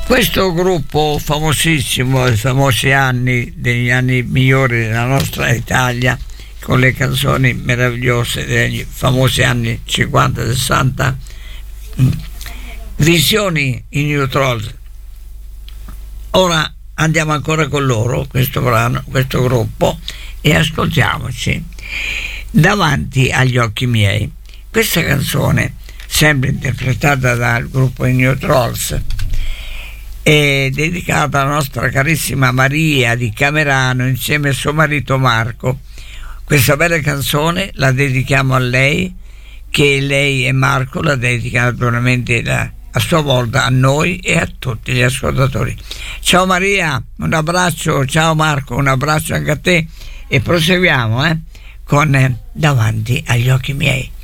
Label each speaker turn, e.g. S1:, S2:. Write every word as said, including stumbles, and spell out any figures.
S1: Questo gruppo famosissimo, i famosi anni, degli anni migliori della nostra Italia, con le canzoni meravigliose degli famosi anni cinquanta sessanta, Visioni in New Trolls. Ora andiamo ancora con loro, questo brano, questo gruppo, e ascoltiamoci Davanti agli occhi miei. Questa canzone, sempre interpretata dal gruppo i New Trolls, è dedicata alla nostra carissima Maria di Camerano insieme a suo marito Marco. Questa bella canzone la dedichiamo a lei, che lei e Marco la dedicano naturalmente la, a sua volta a noi e a tutti gli ascoltatori. Ciao Maria, un abbraccio, ciao Marco, un abbraccio anche a te, e proseguiamo eh, con eh, Davanti agli occhi miei.